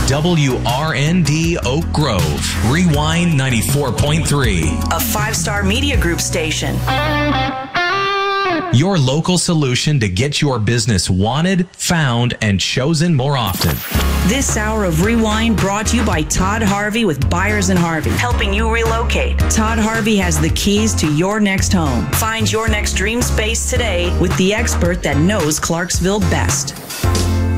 WRND Oak Grove, Rewind 94.3. A 5-star media group station. Your local solution to get your business wanted, found, and chosen more often. This hour of Rewind brought to you by Todd Harvey with Byers & Harvey, helping you relocate. Todd Harvey has the keys to your next home. Find your next dream space today with the expert that knows Clarksville best.